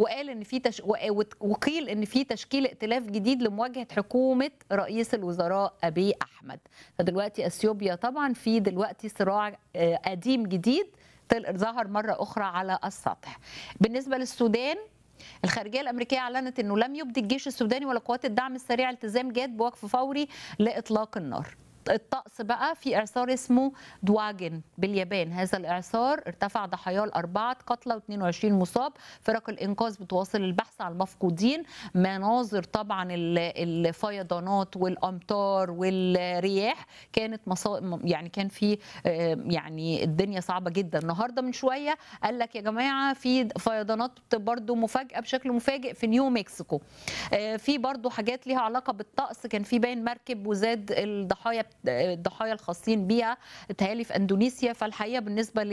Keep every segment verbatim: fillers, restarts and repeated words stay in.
وقال ان في تش... وقيل ان في تشكيل ائتلاف جديد لمواجهه حكومه رئيس الوزراء ابي احمد. فدلوقتي اثيوبيا طبعا في دلوقتي صراع قديم جديد ظهر مره اخرى على السطح. بالنسبه للسودان، الخارجيه الامريكيه اعلنت انه لم يبدي الجيش السوداني ولا قوات الدعم السريع التزام جاد بوقف فوري لاطلاق النار. الطقس بقى في اعصار اسمه دواجن باليابان، هذا الاعصار ارتفع ضحاياه لاربعه قتلى واثنين وعشرين مصاب. فرق الانقاذ بتواصل البحث عن المفقودين. مناظر طبعا الفيضانات والامطار والرياح كانت مصا... يعني كان في يعني الدنيا صعبه جدا. النهارده من شويه قال لك يا جماعه في فيضانات برضو مفاجاه بشكل مفاجئ في نيو مكسيكو. في برضو حاجات ليها علاقه بالطقس، كان في باين مركب وزاد الضحايا الضحايا الخاصين بيها تهالي في اندونيسيا. فالحقيقه بالنسبه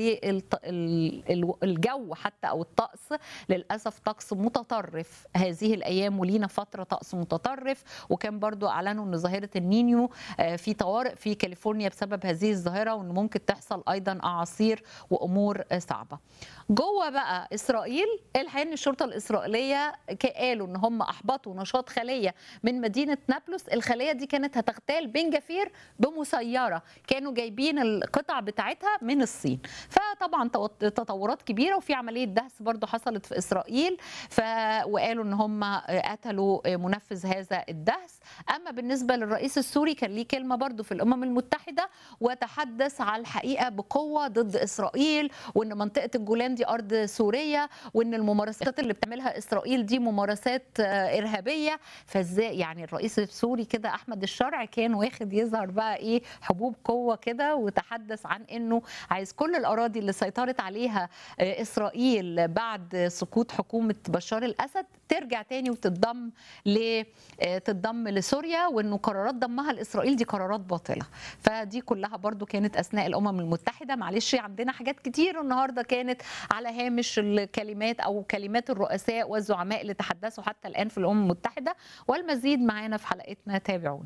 للجو حتى او الطقس للاسف طقس متطرف هذه الايام، ولينا فتره طقس متطرف. وكان برضو اعلنوا ان ظاهره النينيو في طوارئ في كاليفورنيا بسبب هذه الظاهره، وان ممكن تحصل ايضا اعاصير وامور صعبه. جوه بقى اسرائيل، الحقيقه ان الشرطه الاسرائيليه قالوا ان هم احبطوا نشاط خليه من مدينه نابلس. الخليه دي كانت هتغتال بن جفير بمسيره، كانوا جايبين القطع بتاعتها من الصين. فطبعا تطورات كبيره، وفي عمليه دهس برضو حصلت في اسرائيل. ف وقالوا ان هم قتلوا منفذ هذا الدهس. اما بالنسبه للرئيس السوري كان ليه كلمه برضو في الامم المتحده، وتحدث على الحقيقه بقوه ضد اسرائيل، وان منطقه الجولان دي ارض سوريه، وان الممارسات اللي بتعملها اسرائيل دي ممارسات ارهابيه. فازاي يعني الرئيس السوري كده احمد الشرع كان واخد يظهر بقى ايه حبوب قوه كده، وتحدث عن انه عايز كل الاراضي اللي سيطرت عليها اسرائيل بعد سقوط حكومه بشار الاسد ترجع تاني وتتضم ل تتضم لسوريا، وانه قرارات ضمها لاسرائيل دي قرارات باطله. فدي كلها برضو كانت اثناء الامم المتحده. معلش عندنا حاجات كتير النهارده كانت على هامش الكلمات او كلمات الرؤساء والزعماء اللي تحدثوا حتى الان في الامم المتحده، والمزيد معانا في حلقتنا، تابعونا.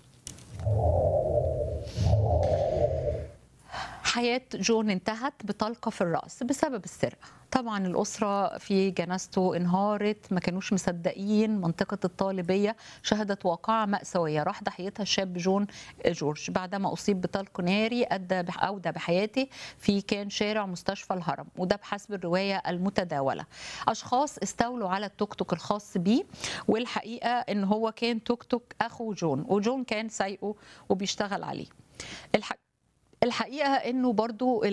حياة جون انتهت بطلقة في الرأس بسبب السرقة. طبعا الأسرة في جنازته انهارت، ما كانوش مصدقين. منطقة الطالبية شهدت واقعة مأساوية راح ضحيتها الشاب جون جورج بعدما أصيب بطلق ناري أدى أودى بحياته في كان شارع مستشفى الهرم، وده بحسب الرواية المتداولة. أشخاص استولوا على التوك توك الخاص بيه، والحقيقة إن هو كان توك توك أخو جون، وجون كان سايقه وبيشتغل عليه. الحق الحقيقه انه برضو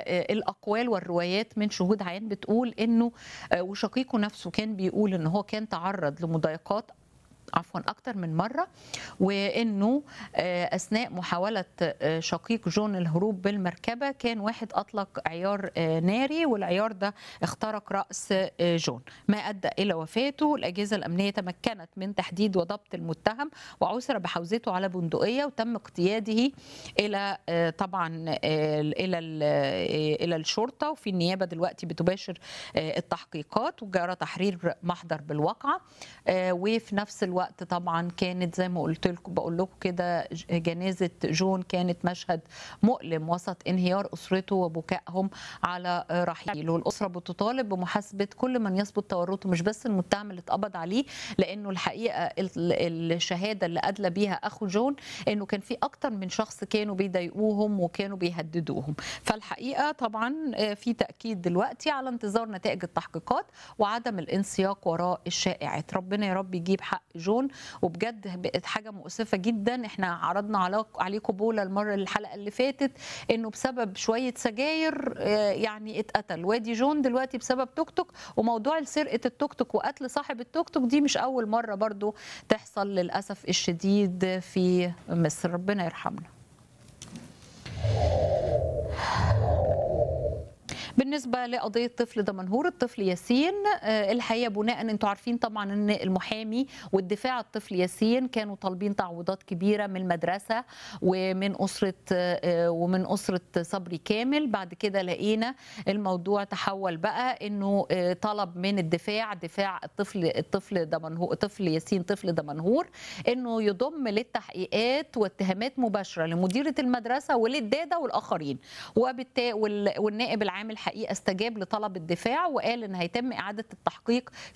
الاقوال والروايات من شهود عيان بتقول انه وشقيقه نفسه كان بيقول ان هو كان تعرض لمضايقات عفوا اكتر من مره، وانه اثناء محاوله شقيق جون الهروب بالمركبه كان واحد اطلق عيار ناري، والعيار ده اخترق راس جون ما ادى الى وفاته. الاجهزه الامنيه تمكنت من تحديد وضبط المتهم، وعثر بحوزته على بندقيه، وتم اقتياده الى طبعا الى الى الشرطه. وفي النيابه دلوقتي بتباشر التحقيقات، وجرى تحرير محضر بالواقعه. وفي نفس الوقت وقت طبعا كانت زي ما قلت لكم بقول لكم كده جنازه جون كانت مشهد مؤلم وسط انهيار اسرته وبكائهم على رحيله. الاسره بتطالب بمحاسبه كل من يثبت تورطه، مش بس المتهم اللي اتقبض عليه، لانه الحقيقه الشهاده اللي ادلى بيها اخو جون انه كان في اكتر من شخص كانوا بيضايقوهم وكانوا بيهددوهم. فالحقيقه طبعا في تاكيد دلوقتي على انتظار نتائج التحقيقات وعدم الانسياق وراء الشائعات. ربنا يا رب يجيب حق جون. وبجد بقت حاجه مؤسفه جدا. احنا عرضنا عليكم بولا المره الحلقه اللي فاتت انه بسبب شويه سجاير يعني اتقتل وادي جون دلوقتي بسبب توك توك. وموضوع سرقه التوك توك وقتل صاحب التوك توك دي مش اول مره برضو تحصل للاسف الشديد في مصر. ربنا يرحمنا. بالنسبه لقضيه طفل دمنهور الطفل ياسين، الحقيقه بناء انتوا عارفين طبعا ان المحامي والدفاع الطفل ياسين كانوا طالبين تعويضات كبيره من المدرسه ومن اسره ومن اسره صبري كامل. بعد كده لقينا الموضوع تحول بقى انه طلب من الدفاع دفاع الطفل الطفل دمنهور طفل ياسين طفل دمنهور انه يضم للتحقيقات واتهامات مباشره لمديره المدرسه وللداده والاخرين. وبالتالي والنائب العام الحقيقه استجاب لطلب الدفاع وقال ان هيتم اعاده التحقيق